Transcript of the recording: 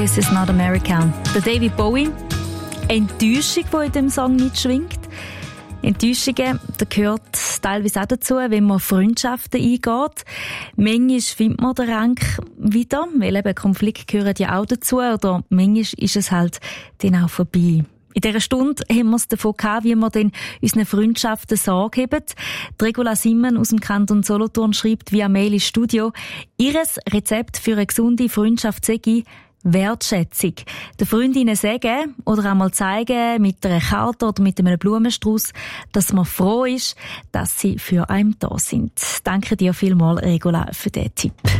This is not America. Der David Bowie. Enttäuschung, die in dem Song mitschwingt. Enttäuschungen, da gehört teilweise auch dazu, wenn man Freundschaften eingeht. Manchmal findet man den Rang wieder, weil eben Konflikte gehören ja auch dazu, oder manchmal ist es halt dann auch vorbei. In dieser Stunde haben wir es davon gehabt, wie wir dann unseren Freundschaften Sorge haben. Die Regula Simmen aus dem Kanton Solothurn schreibt via Mail ins Studio, ihres Rezept für eine gesunde Freundschaft sei Wertschätzung. Den Freundinnen sagen oder einmal zeigen mit einer Karte oder mit einem Blumenstrauß, dass man froh ist, dass sie für einen da sind. Danke dir vielmals, Regula, für diesen Tipp.